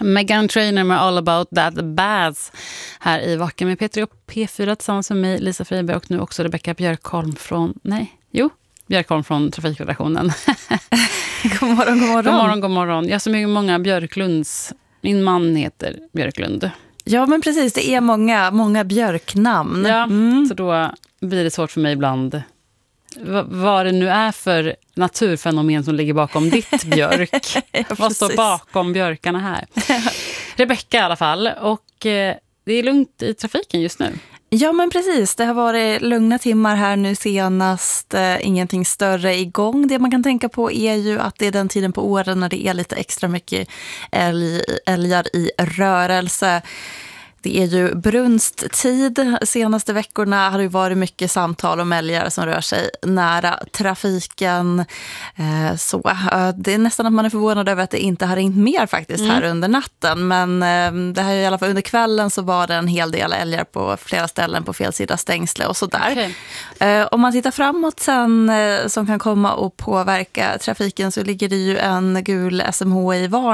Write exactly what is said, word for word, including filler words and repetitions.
Meghan Trainor med All About That Bass här i Vaken med Petri och P fyra tillsammans med mig, Lisa Friberg, och nu också Rebecca Björkholm från, nej, jo, Björkholm från Trafikredaktionen. God morgon, god morgon. God morgon, god morgon. Jag har så mycket många Björklunds, min man heter Björklund. Ja, men precis, det är många, många Björknamn. Ja, mm. så då blir det svårt för mig ibland. V- vad det nu är för naturfenomen som ligger bakom ditt björk. Ja, vad står bakom björkarna här? Rebecca i alla fall. Och eh, det är lugnt i trafiken just nu. Ja, men precis. Det har varit lugna timmar här nu senast. Eh, ingenting större igång. Det man kan tänka på är ju att det är den tiden på åren när det är lite extra mycket älg, älgar i rörelse. Det är ju brunsttid. Senaste veckorna har det varit mycket samtal om älgar som rör sig nära trafiken. Så det är nästan att man är förvånad över att det inte har ringt mer faktiskt här mm. under natten. Men det här i alla fall under kvällen så var det en hel del älgar på flera ställen på fel sida stängsle och sådär. Okay. Om man tittar framåt sen som kan komma och påverka trafiken så ligger det ju en gul S M H I-varning